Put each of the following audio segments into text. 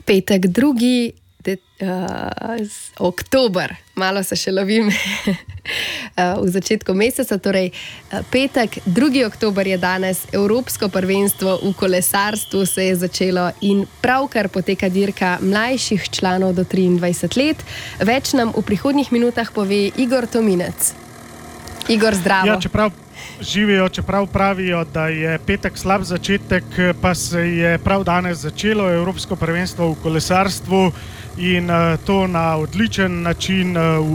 Petek 2. oktober, malo se še lovim v začetku meseca, torej petek 2. oktober je danes, Evropsko prvenstvo v kolesarstvu se je začelo in pravkar poteka dirka mlajših članov do 23 let. Več nam v prihodnjih minutah pove Igor Tominec. Igor, zdravo. Ja, čeprav pravijo, da je petek slab začetek, pa se je prav danes začelo Evropsko prvenstvo v kolesarstvu in to na odličen način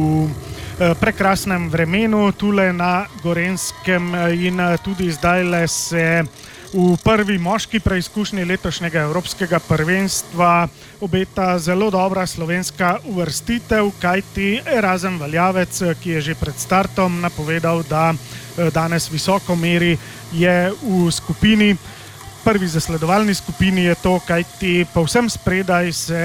v prekrasnem vremenu tule na Gorenjskem in tudi zdajle se v prvi moški preizkušnji letošnjega Evropskega prvenstva obeta zelo dobra slovenska uvrstitev, kajti Erazem Valjavec, ki je že pred startom napovedal, da danes visoko meri, je v skupini. Prvi zasledovalni skupini je to, kajti povsem spredaj se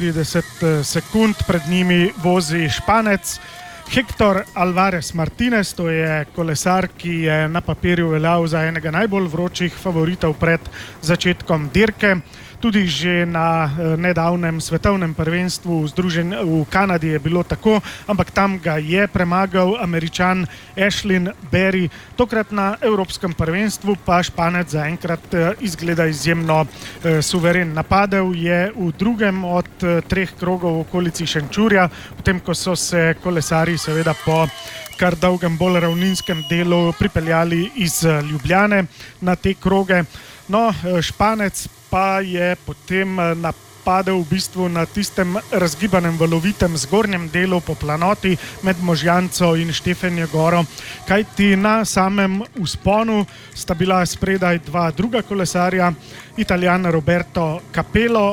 40 sekund pred njimi vozi Španec Hector Alvarez Martinez, to je kolesar, ki je na papirju veljal za enega najbolj vročih favoritov pred začetkom dirke. Tudi že na nedavnem svetovnem prvenstvu v Kanadi je bilo tako, ampak tam ga je premagal Američan Ashlyn Berry. Tokrat na Evropskem prvenstvu pa Španec zaenkrat izgleda izjemno suveren. Napadel je v drugem od 3 krogov v okolici Šenčurja, potem ko so se kolesari seveda po kar dolgem bolj ravninskem delu pripeljali iz Ljubljane na te kroge. No, Španec pa je potem napadel v bistvu na tistem razgibanem valovitem zgornjem delu po planoti med Možjanco in Štefanjo goro, kajti na samem vzponu sta bila spredaj 2 druga kolesarja, Italijan Roberto Capello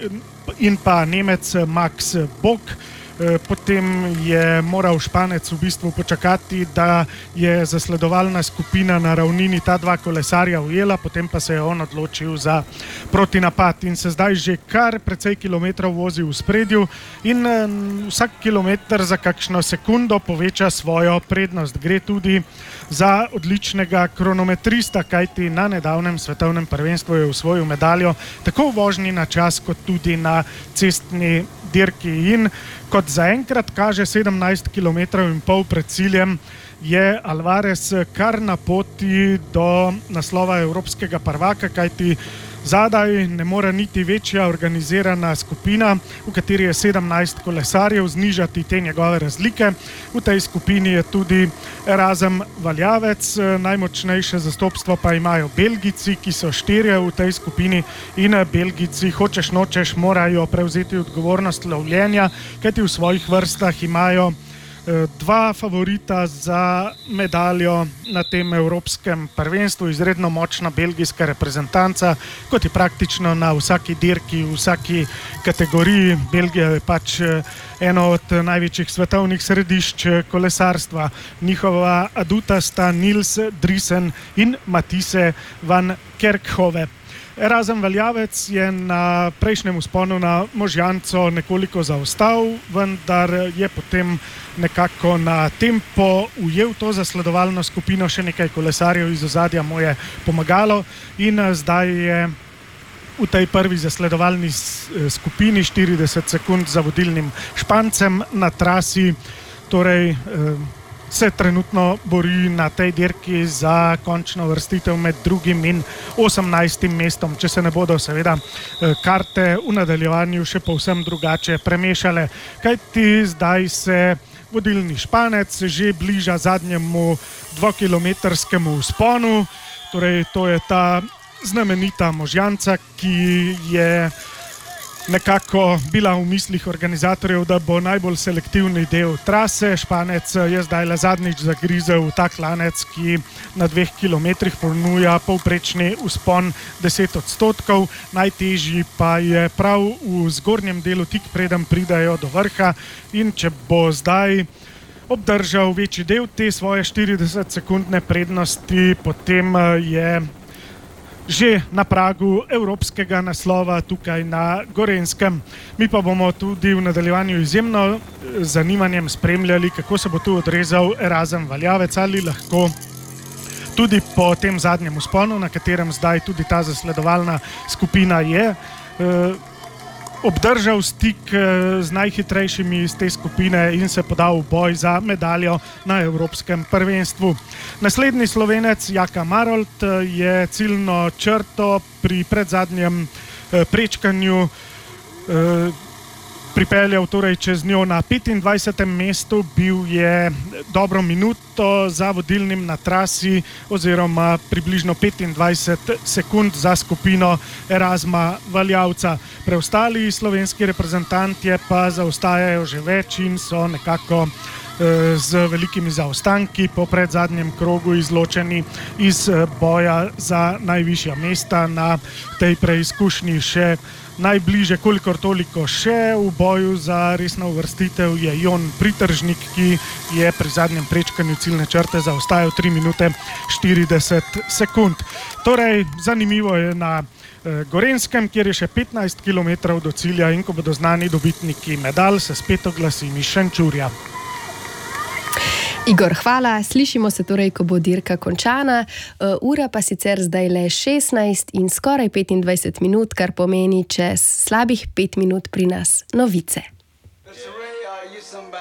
in pa Nemec Max Bock. Potem je moral Španec v bistvu počakati, da je zasledovalna skupina na ravnini ta 2 kolesarja ujela, potem pa se je on odločil za protinapad in se zdaj že kar precej kilometrov vozi v spredju in vsak kilometr za kakšno sekundo poveča svojo prednost. Gre tudi za odličnega kronometrista, kajti na nedavnem svetovnem prvenstvu je osvojil medaljo tako v vožnji na čas kot tudi na cestni dirki in kot zaenkrat kaže 17 km in pol pred ciljem, je Alvarez kar na poti do naslova evropskega prvaka, kajti zadaj ne more niti večja organizirana skupina, v kateri je 17 kolesarjev, znižati te njegove razlike. V tej skupini je tudi Erazem Valjavec, najmočnejše zastopstvo pa imajo Belgijci, ki so 4 v tej skupini in Belgijci hočeš nočeš morajo prevzeti odgovornost lovljenja, kajti v svojih vrstah imajo 2 favorita za medaljo na tem Evropskem prvenstvu, izredno močna belgijska reprezentanca, kot je praktično na vsaki dirki, v vsaki kategoriji. Belgija je pač eno od največjih svetovnih središč kolesarstva. Njihova aduta sta Nils Driessen in Matisse van Kerkhove. Erazem Valjavec je na prejšnjem vzponu na Možjanco nekoliko zaostal, vendar je potem nekako na tempo ujel to zasledovalno skupino, še nekaj kolesarjev iz ozadja mu je pomagalo in zdaj je v tej prvi zasledovalni skupini 40 sekund za vodilnim Špancem na trasi, torej se trenutno bori na tej dirki za končno vrstitev med 2. in 18. mestom, če se ne bodo seveda karte v nadaljevanju še povsem drugače premešale. Kajti zdaj se vodilni Španec že bliža zadnjemu 2-kilometrskemu vzponu, torej to je ta znamenita Možjanca, ki je nekako bila v mislih organizatorjev, da bo najbolj selektivni del trase. Španec je zdaj le zadnjič zagrizel v ta klanec, ki na 2 kilometrih ponuja povprečni vzpon 10%. Najtežji pa je prav v zgornjem delu, tik preden pridajo do vrha in če bo zdaj obdržal večji del te svoje 40-sekundne prednosti, potem je že na pragu evropskega naslova tukaj na Gorenjskem. Mi pa bomo tudi v nadaljevanju izjemno zanimanjem spremljali, kako se bo tu odrezal Erazem Valjavec, ali lahko tudi po tem zadnjem vzponu, na katerem zdaj tudi ta zasledovalna skupina je, obdržal stik z najhitrejšimi iz te skupine in se podal v boj za medaljo na Evropskem prvenstvu. Naslednji Slovenec Jaka Marolt je ciljno črto pri predzadnjem prečkanju pripeljal torej čez njo na 25. mestu, bil je dobro minuto za vodilnim na trasi oziroma približno 25 sekund za skupino Erasma Valjavca. Preostali slovenski reprezentantje pa zaostajajo že več in so nekako z velikimi zaostanki po predzadnjem krogu izločeni iz boja za najvišja mesta na tej preizkušnji. Še najbliže, kolikor toliko še v boju za resno uvrstitev je Jon Pritržnik, ki je pri zadnjem prečkanju ciljne črte zaostajal 3 minute 40 sekund. Torej, zanimivo je na Gorenjskem, kjer je še 15 km do cilja in ko bodo znani dobitniki medalj, se spet oglasi iz Šenčurja. Igor, hvala. Slišimo se torej, ko bo dirka končana. Ura pa sicer zdaj le 16 in skoraj 25 minut, kar pomeni čez slabih 5 minut pri nas novice.